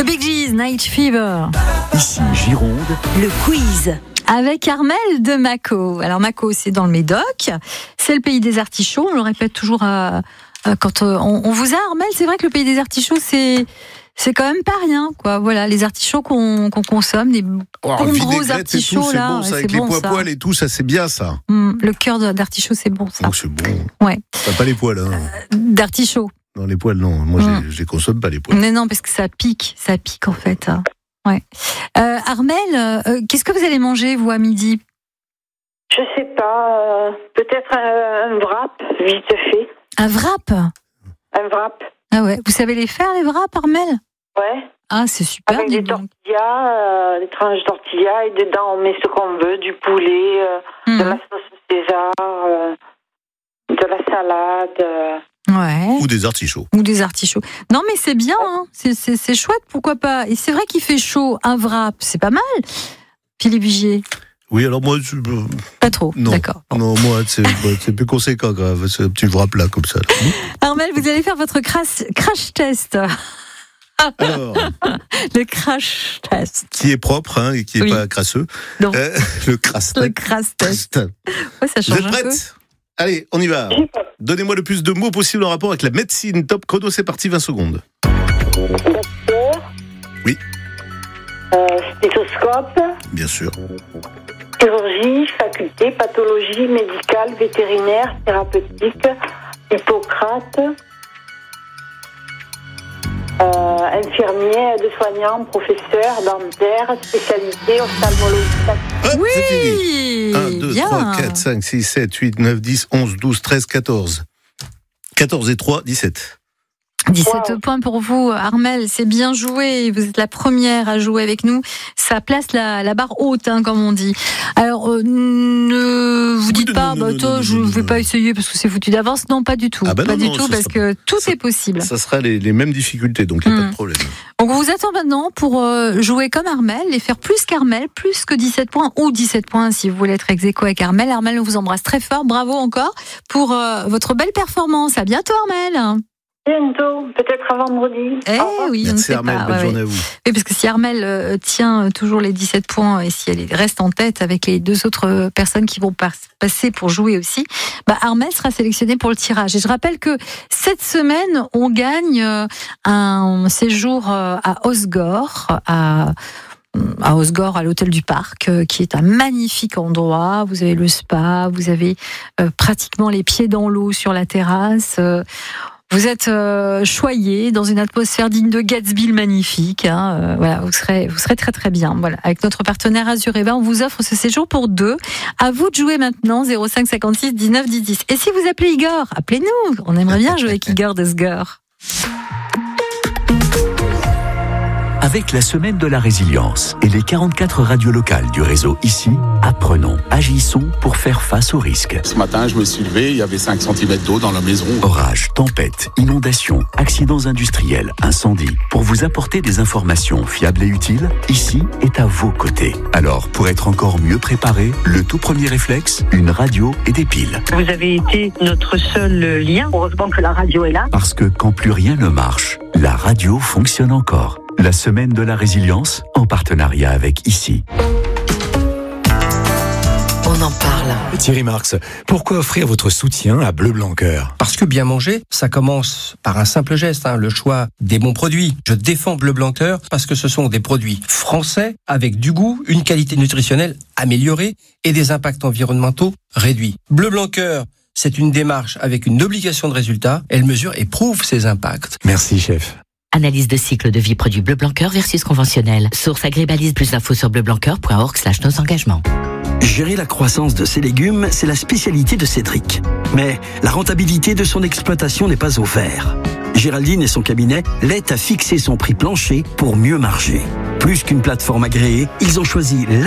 The Bee Gees, Night Fever. Ici Gironde, le quiz. Avec Armelle de Mâcon. Alors Mâcon, c'est dans le Médoc. C'est le pays des artichauts. On le répète toujours quand on vous a, Armelle. C'est vrai que le pays des artichauts, c'est quand même pas rien, quoi. Voilà, les artichauts qu'on consomme, des bons gros artichauts tout, là, bon, ça, avec c'est bon, les poils et tout, ça c'est bien ça. Le cœur d'artichaut, c'est bon ça. Oh, c'est bon. Ouais. T'as pas les poils, hein. D'artichaut. Non, les poils, non. Moi, je les consomme pas les poils. Mais non, parce que ça pique en fait. Ouais. Armelle, qu'est-ce que vous allez manger vous à midi? Je sais pas. Peut-être un wrap, vite fait. Un wrap? Un wrap. Ah ouais. Vous savez les faire les wraps, Armelle? Ouais. Ah, c'est super. Avec des tortillas, des tranches de tortillas, et dedans on met ce qu'on veut, du poulet, de la sauce César, de la salade. Ouais. Ou des artichauts. Non, mais c'est bien, hein. C'est chouette, pourquoi pas. Et c'est vrai qu'il fait chaud, un wrap, c'est pas mal. Philippe Vigier. Oui, alors moi, pas trop, non. D'accord. Bon. Non, moi, c'est plus conséquent, grave. C'est un petit wrap là, comme ça. Armelle, vous allez faire votre crash test. Alors, le crash test. qui est propre, hein, et qui n'est pas crasseux. Non. Le crash test. Ouais, ça change. Vous êtes prête? Allez, on y va. Donnez-moi le plus de mots possible en rapport avec la médecine. Top chrono, c'est parti, 20 secondes. Docteur. Oui. Stéthoscope. Bien sûr. Chirurgie, faculté, pathologie, médicale, vétérinaire, thérapeutique, Hippocrate. Infirmier, aide-soignant, professeur, dentaire, spécialité, ophtalmologie. Oui, c'est fini. 1, 2, bien. 3, 4, 5, 6, 7, 8, 9, 10, 11, 12, 13, 14. 14 et 3, 17. 17 points pour vous, Armelle, c'est bien joué. Vous êtes la première à jouer avec nous. Ça place la barre haute, hein, comme on dit. Alors, ne vous dites pas, je ne vais pas essayer parce que c'est foutu d'avance. Non, pas du tout. Ah bah pas non, du tout, parce que tout est possible. Ça sera les mêmes difficultés, donc il n'y a pas de problème. Donc, on vous attend maintenant pour jouer comme Armelle et faire plus qu'Armelle, plus que 17 points ou 17 points si vous voulez être ex-aequo avec Armelle. Armelle, on vous embrasse très fort. Bravo encore pour votre belle performance. À bientôt, Armelle. Bientôt, peut-être à vendredi. Oui, merci on ne sait Armelle, pas. bonne journée à vous. Oui, parce que si Armelle tient toujours les 17 points et si elle reste en tête avec les deux autres personnes qui vont passer pour jouer aussi, Armelle sera sélectionnée pour le tirage. Et je rappelle que cette semaine, on gagne un séjour à Osgore, à Osgore, à l'hôtel du Parc, qui est un magnifique endroit. Vous avez le spa, vous avez pratiquement les pieds dans l'eau sur la terrasse. Vous êtes choyé dans une atmosphère digne de Gatsby magnifique. Hein, voilà, vous serez très très bien. Voilà, avec notre partenaire Azur Eva, on vous offre ce séjour pour deux. À vous de jouer maintenant, 05 56 19 10 10. Et si vous appelez Igor, appelez-nous. On aimerait bien jouer avec Igor d'Osgore. avec la semaine de la résilience et les 44 radios locales du réseau ici, apprenons, agissons pour faire face aux risques. Ce matin, je me suis levé, il y avait 5 cm d'eau dans la maison. Orages, tempêtes, inondations, accidents industriels, incendies. Pour vous apporter des informations fiables et utiles, ici est à vos côtés. Alors, pour être encore mieux préparé, le tout premier réflexe, une radio et des piles. Vous avez été notre seul lien. Heureusement que la radio est là. Parce que quand plus rien ne marche, la radio fonctionne encore. La semaine de la résilience, en partenariat avec ICI. On en parle. Thierry Marx, pourquoi offrir votre soutien à Bleu Blanc Cœur ? Parce que bien manger, ça commence par un simple geste, le choix des bons produits. Je défends Bleu Blanc Cœur parce que ce sont des produits français avec du goût, une qualité nutritionnelle améliorée et des impacts environnementaux réduits. Bleu Blanc Cœur, c'est une démarche avec une obligation de résultat. Elle mesure et prouve ses impacts. Merci, chef. Analyse de cycle de vie produit Bleu Blanc Cœur versus conventionnel. Source Agribalise, plus d'infos sur bleublancoeur.org/nos engagements. Gérer la croissance de ses légumes, c'est la spécialité de Cédric. Mais la rentabilité de son exploitation n'est pas au vert. Géraldine et son cabinet l'aident à fixer son prix plancher pour mieux marger. Plus qu'une plateforme agréée, ils ont choisi